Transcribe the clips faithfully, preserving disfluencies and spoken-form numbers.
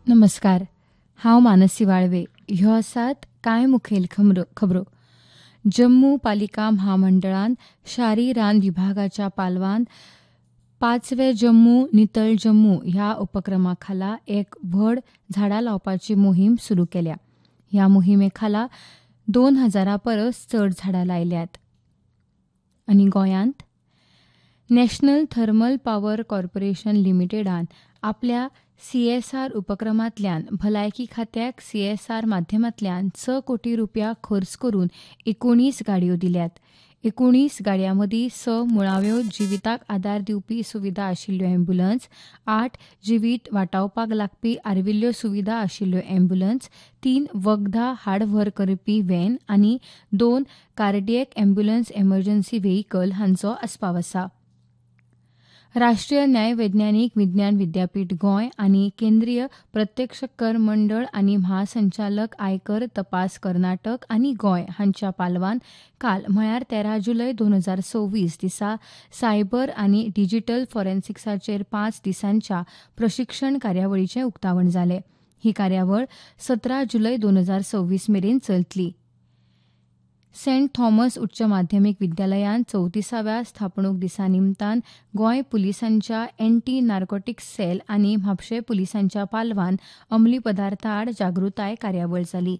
नमस्कार. हांव मानसी वाळवे. ह्यो आसात कांय मुखेल खबरो खबरो जम्मू पालिका म्हामंडळान शारी रान विभागाच्या पालवान पांचवे जम्मू नितळ जम्मू ह्या उपक्रमा खाला एक व्हड झाडां लावपाची मोहीम सुरू केल्या. ह्या मोहिमे खाला दोन हजारा परस चड झाडां लायल्यात. आनी गोंयांत नॅशनल थर्मल पॉवर कॉर्पोरेशन लिमिटेडान आपल्या सीएसआर उपक्रमांतल्यान भलायकी खात्याक सीएसआर माध्यमांतल्यान स कोटी रुपया खर्च करून एकुणीस गाडयो दिल्यात. एकुणीस गाडयां मदीं स मुळाव्यो जिविताक आदार दिवपी सुविधा आशिल्ल्यो अँब्युलन्स, आठ जिवीत वाटावपाक लागपी आर्विल्ल्यो सुविधा आशिल्ल्यो अँब्युलन्स, तीन वखदां हाड व्हर करपी व्हॅन आनी दोन कार्डियॅक अँब्युलन्स इमर्जन्सी व्हेईकल हांचो आस्पाव आसा. राष्ट्रीय न्याय वैज्ञानीक विज्ञान विद्यापीठ गोंय आनी केंद्रीय प्रत्यक्ष कर मंडळ आनी म्हासंचालक आयकर तपास कर्नाटक आनी गोंय हांच्या पालवान काल म्हळ्यार तेरा जुलय दोन हजार सव्वीस दिसा सायबर आनी डिजिटल फॉरेन्सिक्साचेर पांच दिसांच्या प्रशिक्षण कार्यावळीचें उक्तावण जालें. ही कार्यावळ सतरा जुलय दोन हजार सव्वीस मेरेन चलतली. सेंट थॉमस उच्च माध्यमीक विद्यालयान चवतिसाव्या स्थापणूक दिसा निमतान गोंय पुलिसांच्या एन्टी नार्कोटिक्स सेल आनी म्हापशें पुलिसांच्या पालवान अंमली पदार्था आड जागृताय कार्यावळ जाली.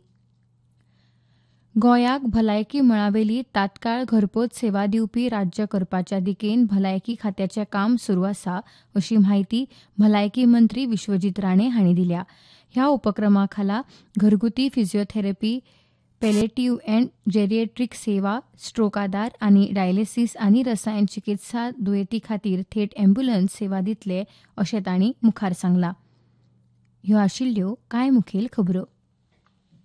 गोंयाक भलायकी मळावेली तात्काळ घरपोच सेवा दिवपी राज्य करपाच्या दिकेन भलायकी खात्याचें काम सुरू आसा अशी म्हायती भलायकी मंत्री विश्वजीत राणे हांणी दिल्या. ह्या उपक्रमा खाला घरगुती फिजिओथेरपी, पॅलिएटिव्ह अँड जेरिएट्रिक सेवा, स्ट्रोक आदार आनी डायलिसीस आनी रसायन चिकित्सा दुयेंती खातीर थेट अँब्युलन्स सेवा दितले अशें तांणी मुखार सांगलां. ह्यो आशिल्ल्यो कांय मुखेल खबरो.